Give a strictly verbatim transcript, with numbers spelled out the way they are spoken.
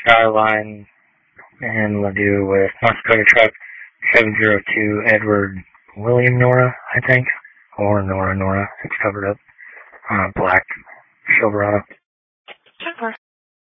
Starline, and we'll do with North Dakota truck seven zero two Edward William Nora, I think, or Nora Nora. It's covered up. Uh, black Silverado.